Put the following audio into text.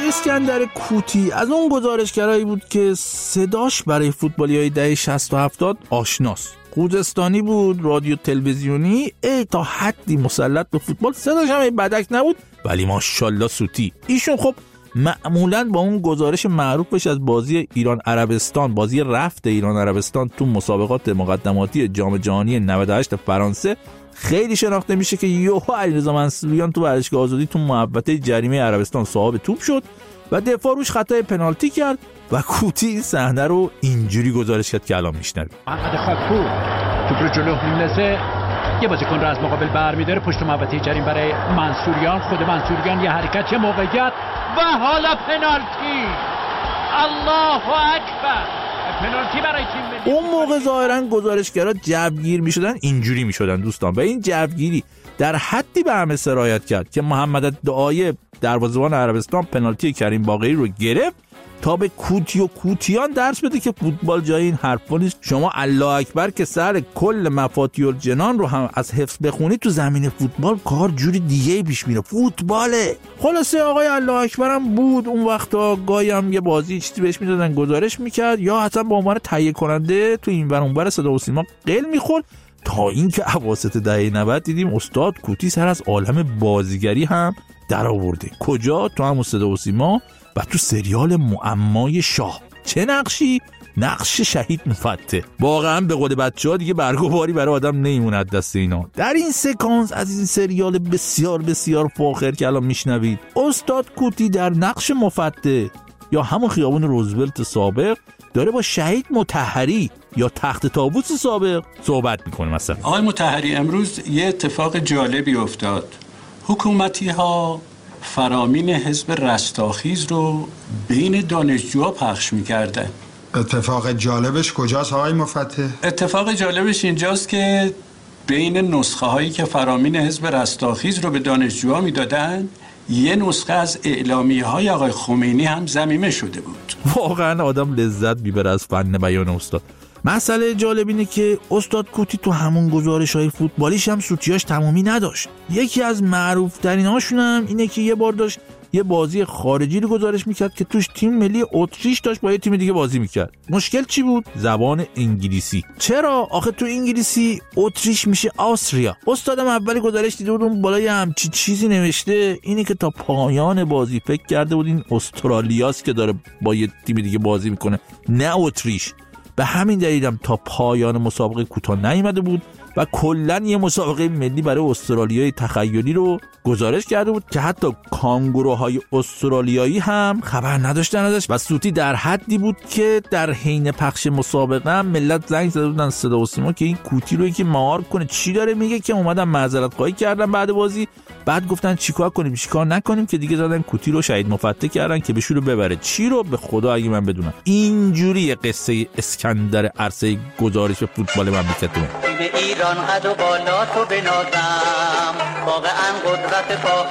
اسکندر کوتی از اون گزارشگرایی بود که صداش برای فوتبالیای دهه 60 و 70 آشناست. خوزستانی بود، رادیو تلویزیونی، تا حدی مسلط به فوتبال، صداش هم بدک نبود، ولی ماشاءالله سوتی. ایشون خب معمولاً با اون گزارش معروفش از بازی ایران عربستان، بازی رفت ایران عربستان تو مسابقات مقدماتی جام جهانی 98 فرانسه خیلی شناخته میشه که یهو علیرضا منصوریان تو ورزشگاه آزادی تو محوطه جریمه عربستان صاحب توپ شد و دفاع روش خطای پنالتی کرد و کوتی این صحنه رو اینجوری گزارش کرد که الان میشنوید. محمد خاکپور توپ رو جلو میندازه، یه بازیکن رو از مقابل برمی‌داره، پشت محوطه جریمه برای منصوریان، خود منصوریان یه حرکت، چه موقعیت و حالا پنالتی. الله اکبر، پنالتی برای تیم ملی. اون موقع ظاهرا گزارشگرا جوگیر میشدن، اینجوری میشدن دوستان، و این جوگیری در حدی به همه سرایت کرد که محمد دعای دروازه‌بان عربستان پنالتی کریم باقری رو گرفت تا به کوتی و کوتیان درس بده که فوتبال جای این حرفا نیست. شما الله اکبر که سر کل مفاتیح الجنان رو هم از حفظ بخونی، تو زمین فوتبال کار جوری دیگه پیش میره، فوتباله. خلاصه آقای الله اکبر هم بود اون وقتا، گاهی هم یه بازی چیزی بهش میدادن گزارش میکرد، یا حتی به عنوان تهیه کننده تو این ور اون ور صدا و سیما قل میخورد، تا اینکه اواسط دهه 90 دیدیم استاد کوتی سر از عالم بازیگری هم در آورده. کجا؟ تو همون صدا و سیما و تو سریال معمای شاه. چه نقشی؟ نقش شهید مفتح. واقعا به قول بچه‌ها دیگه برگوباری برای آدم نمیمونه دست اینا. در این سکانس از این سریال بسیار بسیار فاخر که الان میشنوید، استاد کوتی در نقش مفتح یا همون خیابون روزولت سابق داره با شهید مطهری یا تخت طاووس سابق صحبت میکنه. مثلا آقای مطهری، امروز یه اتفاق جالبی افتاد. حکومتی ها فرامین حزب رستاخیز رو بین دانشجوها پخش میکردن. اتفاق جالبش کجاست آقای مفتح؟ اتفاق جالبش اینجاست که بین نسخه هایی که فرامین حزب رستاخیز رو به دانشجوها میدادن، یه نسخه از اعلامیه های آقای خمینی هم ضمیمه شده بود. واقعا آدم لذت میبره از فن بیان استاد. مسئله جالب اینه که استاد کوتی تو همون گزارش‌های فوتبالیش هم سوتیاش تمامی نداشت. یکی از معروف ترین هاشون هم اینه که یه بار داشت یه بازی خارجی رو گزارش میکرد که توش تیم ملی اتریش داشت با یه تیم دیگه بازی میکرد. مشکل چی بود؟ زبان انگلیسی. چرا؟ آخه تو انگلیسی اتریش میشه آستریا. استادم اولی گزارش دیده بود اون بالای همچی چیزی نوشته، اینه که تا پایان بازی فکر کرده بود این استرالیاست که داره با یه تیم دیگه بازی میکنه، نه اتریش. به همین دلیلم تا پایان مسابقه کوتاه نیامده بود و کلاً یه مسابقه ملی برای استرالیای تخیلی رو گزارش کرده بود که حتی کانگوروهای استرالیایی هم خبر نداشتن ازش و سوتی در حدی بود که در حین پخش مسابقه هم ملت زنگ زده بودن صدا و سیما که این کوتی رو یکی مهار کنه، چی داره میگه، که اومدن معذرت خواهی کردن بعد بازی. بعد گفتن چیکار کنیم چیکار نکنیم، که دیگه زدن کوتی رو شهید مفتح کردن که بهشون رو ببره. چی رو؟ به خدا اگه من بدونم. اینجوری قصه اسکندر عرصه گزارش فوتبال مملکتمون. ایران قد و بالا تو بنازم، واقعا قدرت